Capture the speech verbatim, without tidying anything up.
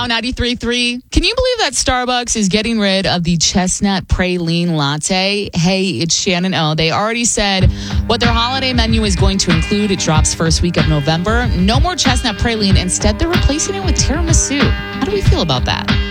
now, ninety-three point three. Can you believe that Starbucks is getting rid of the chestnut praline latte? Hey, it's Shannon O. They already said what their holiday menu is going to include. It drops first week of November. No more chestnut praline. Instead, they're replacing it with tiramisu. How do we feel about that?